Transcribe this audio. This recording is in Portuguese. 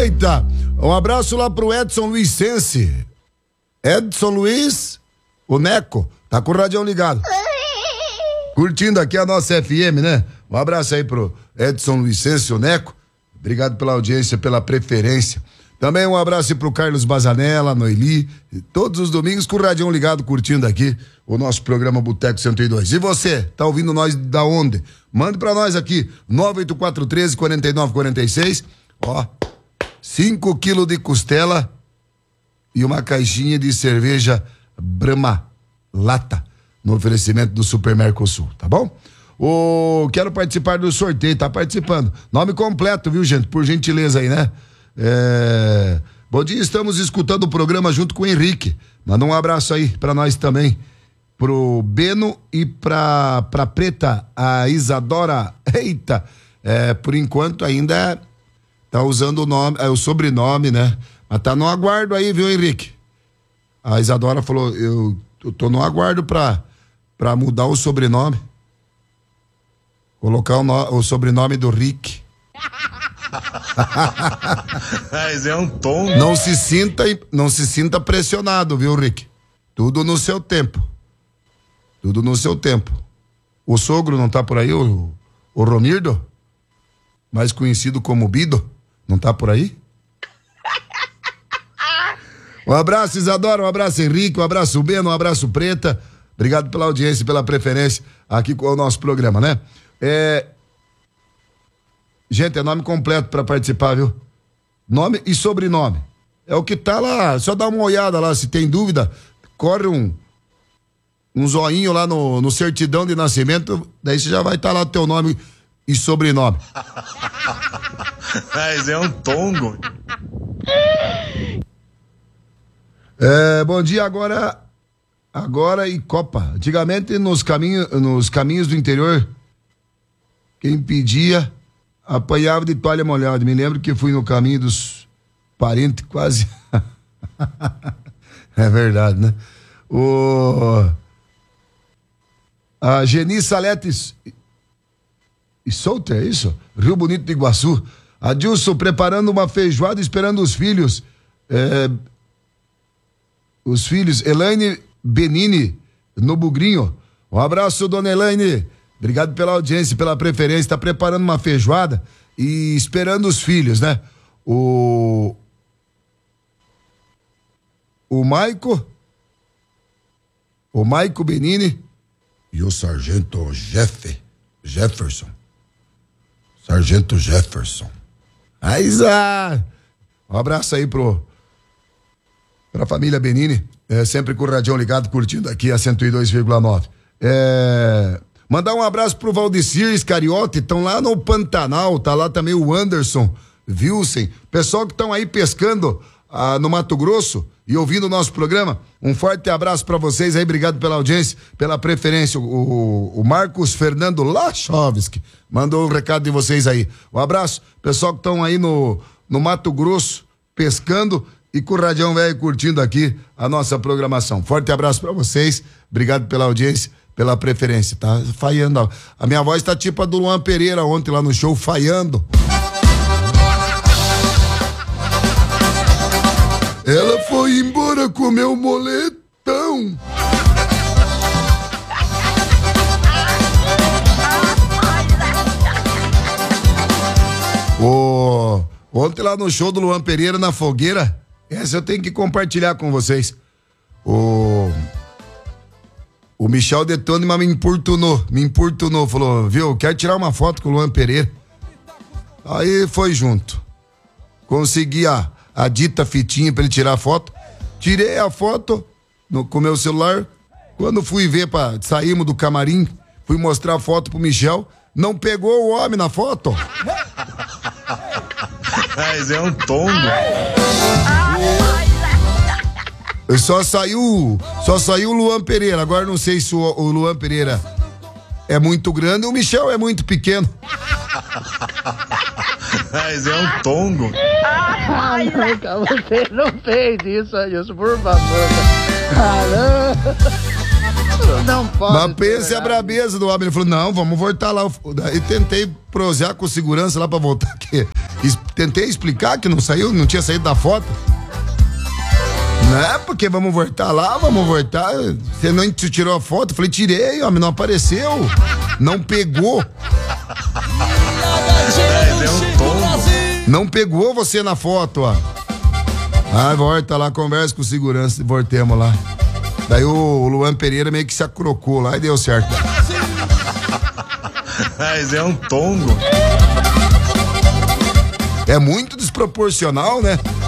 Eita, um abraço lá pro Edson Luiz Sense. Edson Luiz, o Neco, tá com o radião ligado. Curtindo aqui a nossa FM, né? Um abraço aí pro Edson Luiz Sense, o Neco. Obrigado pela audiência, pela preferência. Também um abraço pro Carlos Bazanella, Noeli, todos os domingos com o radião ligado, curtindo aqui o nosso programa Boteco 102. E você, tá ouvindo nós da onde? Mande pra nós aqui, 98413-4946. Ó, 5 quilos de costela e uma caixinha de cerveja Brahma Lata, no oferecimento do Super Mercosul, tá bom? Quero participar do sorteio, tá participando. Nome completo, viu, gente? Por gentileza aí, né? Bom dia, estamos escutando o programa junto com o Henrique. Manda um abraço aí pra nós também. Pro Beno e pra Preta, a Isadora. Eita, por enquanto ainda tá usando o nome, o sobrenome, né? Mas tá no aguardo aí, viu, Henrique? A Isadora falou, eu tô no aguardo pra mudar o sobrenome. Colocar o sobrenome do Rick. Mas é um tom. Não se sinta pressionado, viu, Rick? Tudo no seu tempo. Tudo no seu tempo. O sogro não tá por aí, o Romirdo? Mais conhecido como Bido? Não tá por aí? Um abraço, Isadora, um abraço, Henrique, um abraço, Beno, um abraço, Preta. Obrigado pela audiência e pela preferência aqui com o nosso programa, né? Gente, é nome completo pra participar, viu? Nome e sobrenome. É o que tá lá, só dá uma olhada lá, se tem dúvida, corre um zoinho lá no certidão de nascimento, daí você já vai estar lá o teu nome e sobrenome. Mas é um tongo. Bom dia, agora e Copa. Antigamente nos caminhos do interior, quem pedia apanhava de toalha molhada. Me lembro que fui no caminho dos parentes quase. É verdade, né? A Geni Saletes e Souter, é isso? Rio Bonito de Iguaçu. A Dilson preparando uma feijoada, esperando os filhos. Os filhos, Elaine Benini, no Bugrinho. Um abraço, dona Elaine. Obrigado pela audiência, pela preferência. Tá preparando uma feijoada e esperando os filhos, né? O Maico Benini e o Sargento Jefferson. Sargento Jefferson. Um abraço aí pra família Benini, sempre com o radião ligado, curtindo aqui a 102,9. Mandar um abraço pro Valdecir Iscariote, estão lá no Pantanal, tá lá também o Anderson Wilson, pessoal que estão aí pescando no Mato Grosso e ouvindo o nosso programa. Um forte abraço para vocês aí, obrigado pela audiência, pela preferência. O Marcos Fernando Lachovski mandou um recado de vocês aí. Um abraço, pessoal que estão aí no Mato Grosso pescando e com o Radião Velho curtindo aqui a nossa programação. Forte abraço para vocês, obrigado pela audiência, pela preferência, tá falhando. A minha voz tá tipo a do Luan Pereira ontem lá no show, falhando. Ela foi embora com meu moletão. Ontem lá no show do Luan Pereira na Fogueira, essa eu tenho que compartilhar com vocês. O Michel Detone me importunou, falou, viu, quero tirar uma foto com o Luan Pereira. Aí foi junto. Consegui a dita fitinha pra ele tirar a foto. Tirei a foto com meu celular. Quando fui ver, saímos do camarim, fui mostrar a foto pro Michel, não pegou o homem na foto. Mas é um tombo. Só saiu o Luan Pereira. Agora não sei se o Luan Pereira é muito grande, o Michel é muito pequeno. Mas é um tongo. Nunca, você não fez isso, Adilson, por favor. Ah, não. Não pode. Mas pense a brabeza do homem. Ele falou, não, vamos voltar lá. Daí tentei prosear com segurança lá pra voltar. Tentei explicar que não saiu, não tinha saído da foto. Não é porque vamos voltar lá, vamos voltar. Você não tirou a foto? Eu falei, tirei, homem, não apareceu. Não pegou. Mas é um tombo. Não pegou você na foto, ó. Ah, volta lá, conversa com o segurança e voltemos lá. Daí o Luan Pereira meio que se acrocou lá e deu certo. Mas é um tombo. É muito desproporcional, né?